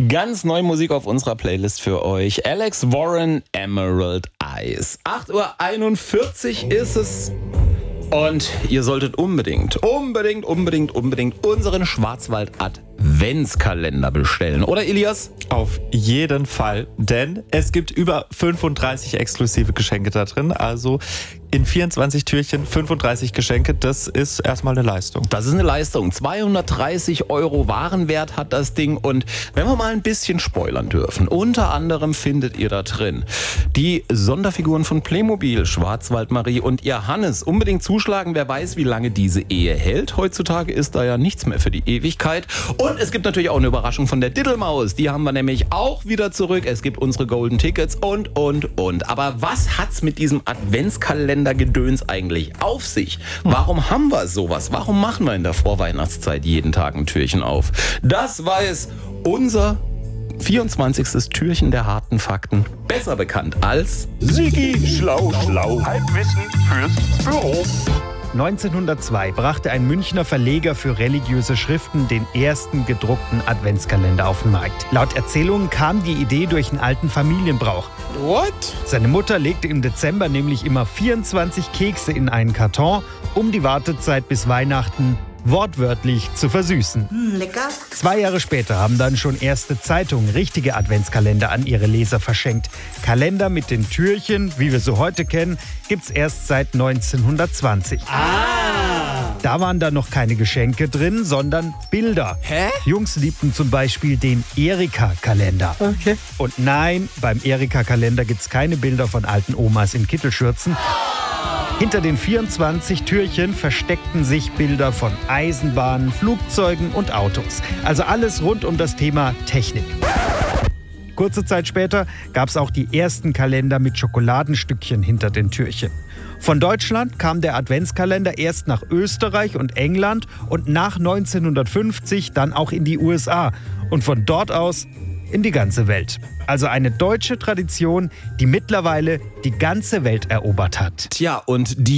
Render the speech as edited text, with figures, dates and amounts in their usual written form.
Ganz neue Musik auf unserer Playlist für euch. Alex Warren, Emerald Eyes. 8:41 Uhr ist es. Und ihr solltet unbedingt unseren Schwarzwald-Adventskalender bestellen. Oder, Elias? Auf jeden Fall, denn es gibt über 35 exklusive Geschenke da drin. Also in 24 Türchen 35 Geschenke, das ist erstmal eine Leistung. Das ist eine Leistung. 230 € Warenwert hat das Ding. Und wenn wir mal ein bisschen spoilern dürfen, unter anderem findet ihr da drin die Sonderfiguren von Playmobil, Schwarzwald-Marie und ihr Hannes. Unbedingt zuschlagen, wer weiß, wie lange diese Ehe hält. Heutzutage ist da ja nichts mehr für die Ewigkeit. Und es gibt natürlich auch eine Überraschung von der Diddelmaus. Die haben wir nämlich auch wieder zurück. Es gibt unsere Golden Tickets und. Aber was hat's mit diesem Adventskalender-Gedöns eigentlich auf sich? Warum haben wir sowas? Warum machen wir in der Vorweihnachtszeit jeden Tag ein Türchen auf? Das weiß unser 24. Türchen der harten Fakten, besser bekannt als Sigi Schlau Schlau. Halbwissen fürs Büro. 1902 brachte ein Münchner Verleger für religiöse Schriften den ersten gedruckten Adventskalender auf den Markt. Laut Erzählungen kam die Idee durch einen alten Familienbrauch. What? Seine Mutter legte im Dezember nämlich immer 24 Kekse in einen Karton, um die Wartezeit bis Weihnachten wortwörtlich zu versüßen. Lecker. 2 Jahre später haben dann schon erste Zeitungen richtige Adventskalender an ihre Leser verschenkt. Kalender mit den Türchen, wie wir sie heute kennen, gibt's erst seit 1920. Da waren dann noch keine Geschenke drin, sondern Bilder. Hä? Jungs liebten zum Beispiel den Erika-Kalender. Okay. Und nein, beim Erika-Kalender gibt's keine Bilder von alten Omas in Kittelschürzen. Hinter den 24 Türchen versteckten sich Bilder von Eisenbahnen, Flugzeugen und Autos. Also alles rund um das Thema Technik. Kurze Zeit später gab es auch die ersten Kalender mit Schokoladenstückchen hinter den Türchen. Von Deutschland kam der Adventskalender erst nach Österreich und England und nach 1950 dann auch in die USA. Und von dort aus in die ganze Welt. Also eine deutsche Tradition, die mittlerweile die ganze Welt erobert hat. Tja, und die